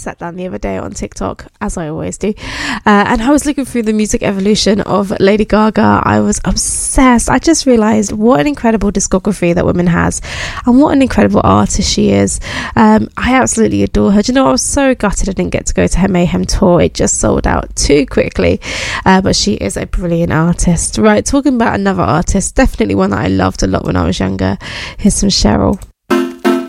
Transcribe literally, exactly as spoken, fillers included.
sat down the other day on TikTok, as I always do, uh, and I was looking through the music evolution of Lady Gaga. I was obsessed. I just realised what an incredible discography that woman has, and what an incredible artist she is. Um, I absolutely adore her. Do you know, I was so gutted I didn't get to go to her Mayhem tour. It just sold out too quickly, uh, but she is a brilliant artist. Right, talking about another artist, definitely one that I loved a lot when I was younger. Here's some Cheryl.